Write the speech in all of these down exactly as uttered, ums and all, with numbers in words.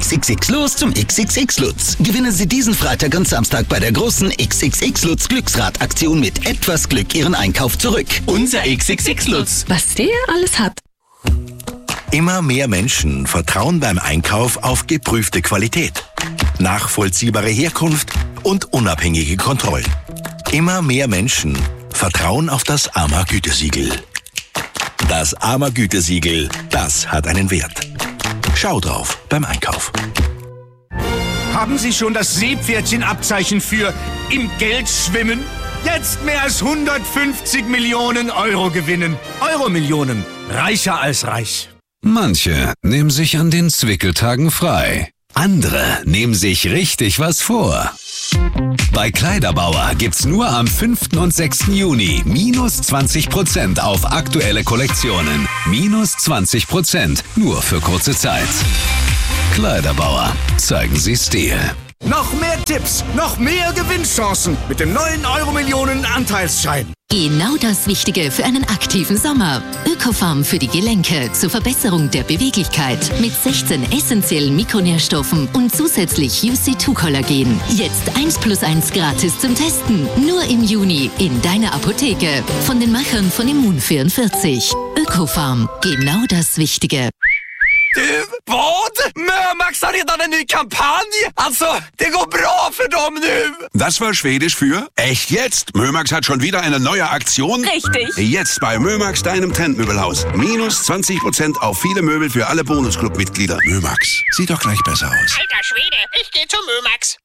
X X X los zum X X X Lutz. Gewinnen Sie diesen Freitag und Samstag bei der großen X X X Lutz Glücksrad-Aktion mit etwas Glück Ihren Einkauf zurück. Unser X X X Lutz. Was der alles hat. Immer mehr Menschen vertrauen beim Einkauf auf geprüfte Qualität, nachvollziehbare Herkunft und unabhängige Kontrollen. Immer mehr Menschen vertrauen auf das A M A-Gütesiegel. Das A M A-Gütesiegel, das hat einen Wert. Schau drauf beim Einkauf. Haben Sie schon das Seepferdchen-Abzeichen für im Geld schwimmen? Jetzt mehr als hundertfünfzig Millionen Euro gewinnen. Euro-Millionen. Reicher als reich. Manche nehmen sich an den Zwickeltagen frei. Andere nehmen sich richtig was vor. Bei Kleiderbauer gibt's nur am fünften und sechsten Juni minus zwanzig Prozent auf aktuelle Kollektionen. Minus zwanzig Prozent nur für kurze Zeit. Kleiderbauer, zeigen Sie Stil. Noch mehr Tipps, noch mehr Gewinnchancen mit dem neuen Euro-Millionen-Anteilsschein. Genau das Wichtige für einen aktiven Sommer. Ökofarm für die Gelenke zur Verbesserung der Beweglichkeit mit sechzehn essentiellen Mikronährstoffen und zusätzlich U C zwei Kollagen. Jetzt eins plus eins gratis zum Testen. Nur im Juni in deiner Apotheke. Von den Machern von Immun vierundvierzig. Ökofarm, genau das Wichtige. Du, vad? Mömax har redan en ny kampanj! Alltså, det går bra för dem nu! Das war Schwedisch für echt jetzt. Mömax hat schon wieder eine neue Aktion. Richtig. Jetzt bei Mömax, deinem Trendmöbelhaus. Minus zwanzig Prozent auf viele Möbel für alle Bonusclub-Mitglieder. Mömax, sieht doch gleich besser aus. Alter Schwede, ich geh zu Mömax.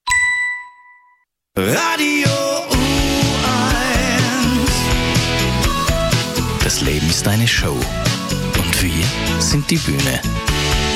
Radio U eins. Das Leben ist eine Show. Und wir sind die Bühne.